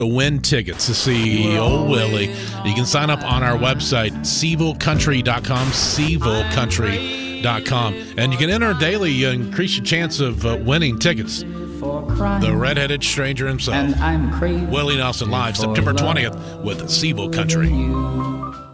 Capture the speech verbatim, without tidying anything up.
win tickets to see old Willie. You can sign up on our website, Seville Country dot com, Seville Country dot com. And you can enter daily, uh, increase your chance of uh, winning tickets. The redheaded stranger himself, and I'm crazy Willie Nelson, live September twentieth with Seville Country. you.